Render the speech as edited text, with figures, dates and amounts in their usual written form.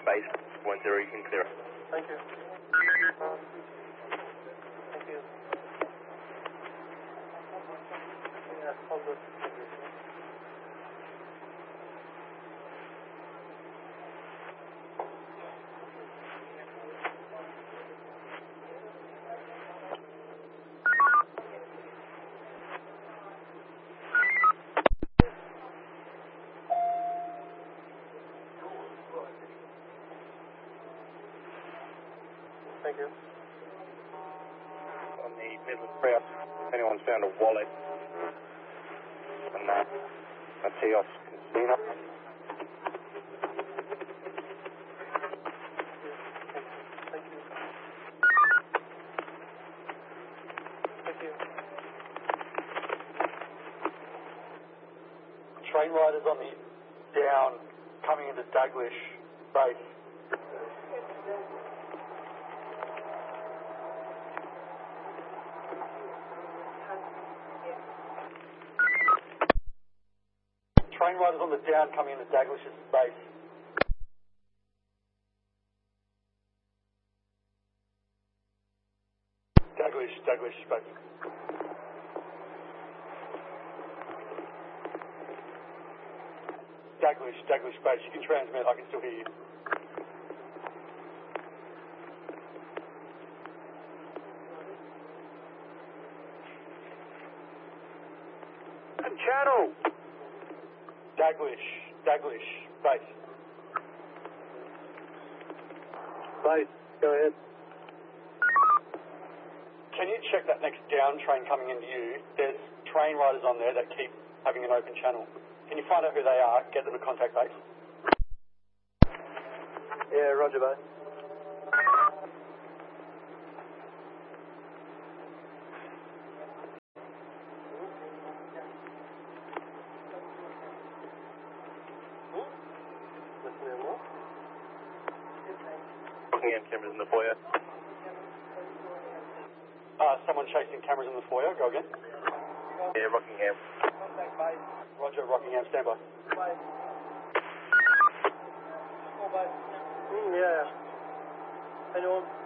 base 10, you can clear it. Thank you. Thank you. Yeah, all good. Thank you. On the Midland Press, if anyone's found a wallet and a Teos casino. Thank you. Thank you. Train riders on the down coming into Daglish base. Train riders on the down coming into Daglish's base. Daglish base. Daglish base. You can transmit, I can still hear you. Channel! Daglish base. Base, go ahead. Can you check that next down train coming into you? There's train riders on there that keep having an open channel. Can you find out who they are? Get them to contact base. Yeah, roger, base. Rockingham cameras in the foyer. Someone chasing cameras in the foyer. Go again. Yeah, Rockingham. Roger, Rockingham, stand by. Yeah. Anyone?